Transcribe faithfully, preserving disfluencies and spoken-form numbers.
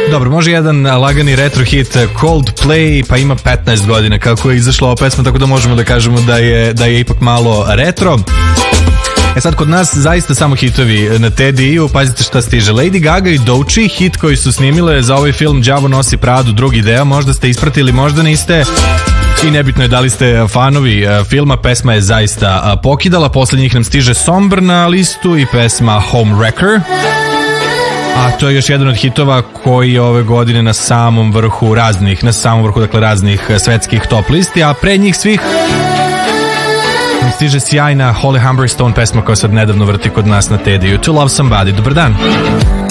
Dobro, može jedan lagani retro hit Coldplay, pa ima petnaest godina kako je izašla ova pesma, tako da možemo da kažemo da je, da je ipak malo retro. E sad, kod nas zaista samo hitovi na Tediju. Pazite šta stiže. Lady Gaga i Doechii, hit koji su snimile za ovaj film Đavo nosi Pradu, drugi deo. Možda ste ispratili, možda niste. I nebitno je da li ste fanovi filma, pesma je zaista pokidala. Posle njih nam stiže Somber na listu i pesma Homewrecker. A to je još jedan od hitova koji je ove godine na samom vrhu raznih, na samom vrhu, dakle, raznih svetskih top listi, a pre njih svih nam stiže sjajna Holly Humberstone pesma koja sad nedavno vrti kod nas na Tediju. To Love Somebody. Dobar dan.